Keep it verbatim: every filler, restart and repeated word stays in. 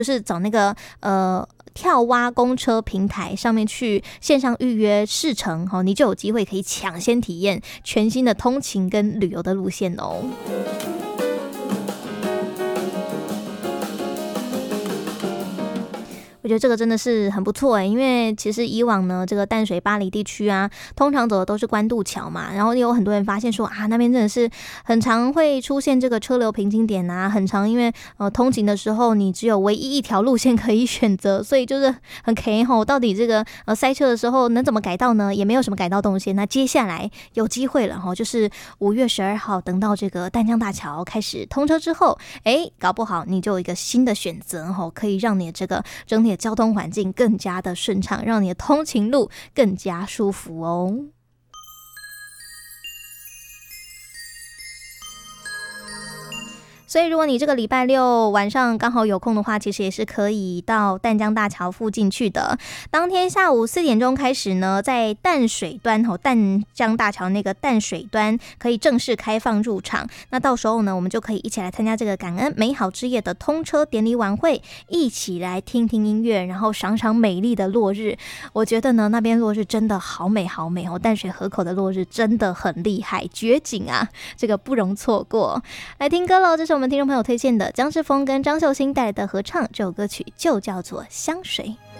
就是找那个呃跳蛙公车平台上面去线上预约试乘，你就有机会可以抢先体验全新的通勤跟旅游的路线哦。我觉得这个真的是很不错哎，因为其实以往呢，这个淡水八里地区啊，通常走的都是关渡桥嘛，然后有很多人发现说啊，那边真的是很常会出现这个车流瓶颈点啊，很常因为呃通勤的时候你只有唯一一条路线可以选择，所以就是很 K 吼，到底这个呃塞车的时候能怎么改道呢？也没有什么改道动线。那接下来有机会了哈，就是五月十二号，等到这个淡江大桥开始通车之后，哎，搞不好你就有一个新的选择哈，可以让你这个整体的交通环境更加的顺畅，让你的通勤路更加舒服哦。所以如果你这个礼拜六晚上刚好有空的话，其实也是可以到淡江大桥附近去的。当天下午四点钟开始呢，在淡水端哦，淡江大桥那个淡水端可以正式开放入场。那到时候呢，我们就可以一起来参加这个感恩美好之夜的通车典礼晚会，一起来听听音乐，然后赏赏美丽的落日。我觉得呢，那边落日真的好美好美哦，淡水河口的落日真的很厉害，绝景啊，这个不容错过。来听歌喽，这是我们听众朋友推荐的江志峰跟张秀兴带来的合唱，这首歌曲就叫做《香水》。